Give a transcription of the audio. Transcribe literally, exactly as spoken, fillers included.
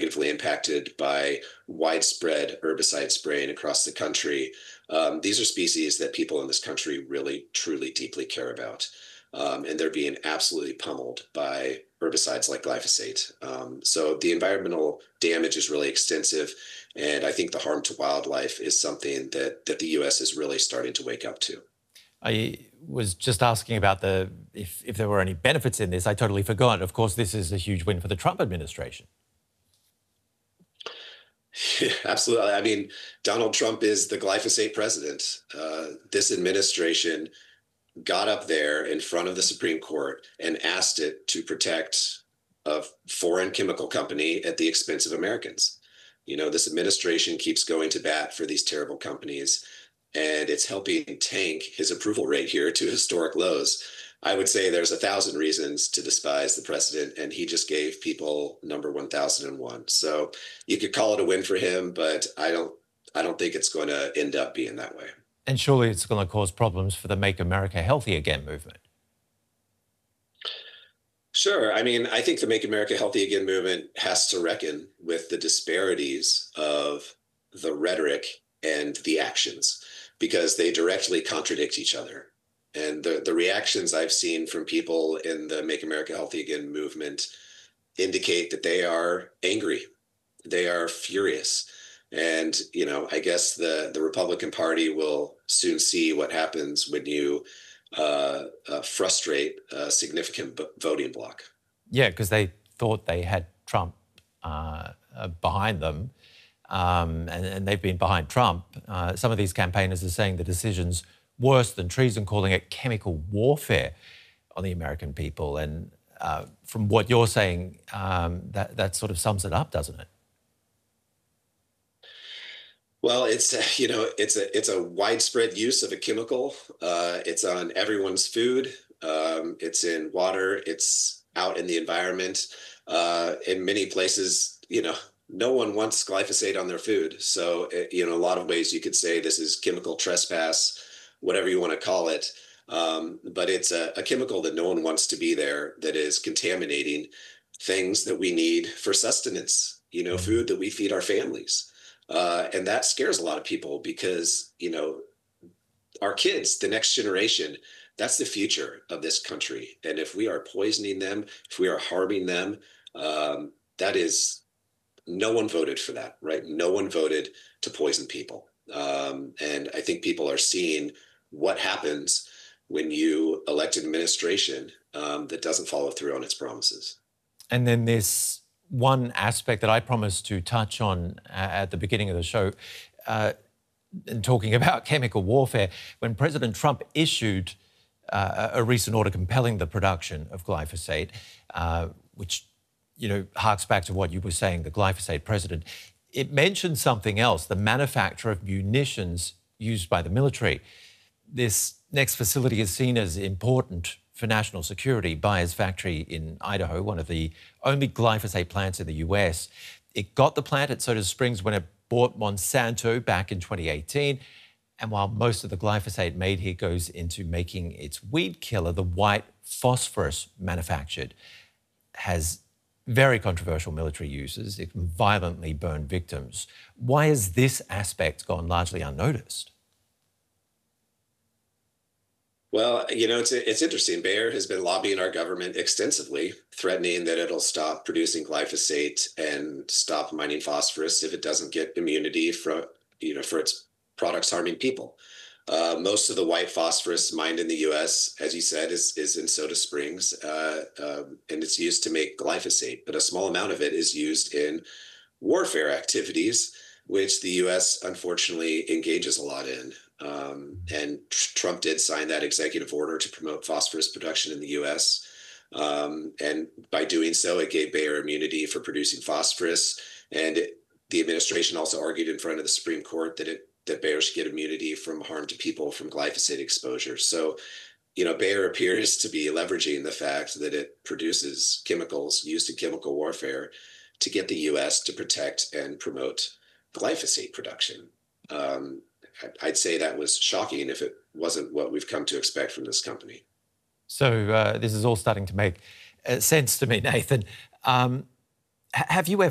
negatively impacted by widespread herbicide spraying across the country. Um, these are species that people in this country really, truly, deeply care about. Um, and they're being absolutely pummeled by herbicides like glyphosate. Um, so the environmental damage is really extensive. And I think the harm to wildlife is something that, that the U S is really starting to wake up to. I was just asking about the if, if there were any benefits in this. I totally forgot. Of course, this is a huge win for the Trump administration. Absolutely. I mean, Donald Trump is the glyphosate president. Uh, this administration got up there in front of the Supreme Court and asked it to protect a foreign chemical company at the expense of Americans. You know, this administration keeps going to bat for these terrible companies, and it's helping tank his approval rate here to historic lows. I would say there's a thousand reasons to despise the president, and he just gave people number one thousand one. So you could call it a win for him, but I don't, I don't think it's going to end up being that way. And surely it's going to cause problems for the Make America Healthy Again movement. Sure. I mean, I think the Make America Healthy Again movement has to reckon with the disparities of the rhetoric and the actions, because they directly contradict each other. And the, the reactions I've seen from people in the Make America Healthy Again movement indicate that they are angry. They are furious. And, you know, I guess the, the Republican Party will soon see what happens when you uh, uh, frustrate a significant b- voting bloc. Yeah, because they thought they had Trump uh, uh, behind them, um, and, and they've been behind Trump. Uh, some of these campaigners are saying the decision's worse than treason, calling it chemical warfare on the American people. And uh, from what you're saying, um, that, that sort of sums it up, doesn't it? Well, it's, you know, it's a it's a widespread use of a chemical. Uh, it's on everyone's food. Um, it's in water. It's out in the environment. Uh, in many places, you know, no one wants glyphosate on their food. So, you know, a lot of ways you could say this is chemical trespass, whatever you want to call it. Um, but it's a, a chemical that no one wants to be there, that is contaminating things that we need for sustenance, you know, food that we feed our families. Uh, and that scares a lot of people because, you know, our kids, the next generation, that's the future of this country. And if we are poisoning them, if we are harming them, um, that is, no one voted for that, right? No one voted to poison people. Um, and I think people are seeing what happens when you elect an administration um, that doesn't follow through on its promises. And then this one aspect that I promised to touch on uh, at the beginning of the show, uh, and talking about chemical warfare, when President Trump issued uh, a recent order compelling the production of glyphosate, uh, which, you know, harks back to what you were saying, the glyphosate precedent, it mentioned something else, the manufacture of munitions used by the military. This next facility is seen as important for national security. Bayer's factory in Idaho, one of the only glyphosate plants in the U S. It got the plant at Soda Springs when it bought Monsanto back in twenty eighteen. And while most of the glyphosate made here goes into making its weed killer, the white phosphorus manufactured has very controversial military uses. It can violently burn victims. Why has this aspect gone largely unnoticed? Well, you know, it's it's interesting. Bayer has been lobbying our government extensively, threatening that it'll stop producing glyphosate and stop mining phosphorus if it doesn't get immunity for, you know, for its products harming people. Uh, most of the white phosphorus mined in the U S, as you said, is is in Soda Springs, uh, um, and it's used to make glyphosate. But a small amount of it is used in warfare activities, which the U S unfortunately engages a lot in. Um, and Trump did sign that executive order to promote phosphorus production in the U S. Um, and by doing so, it gave Bayer immunity for producing phosphorus. And it, the administration also argued in front of the Supreme Court that it that Bayer should get immunity from harm to people from glyphosate exposure. So, you know, Bayer appears to be leveraging the fact that it produces chemicals used in chemical warfare to get the U S to protect and promote glyphosate production. Um, I'd say that was shocking if it wasn't what we've come to expect from this company. So uh, this is all starting to make uh, sense to me, Nathan. Um, have you ever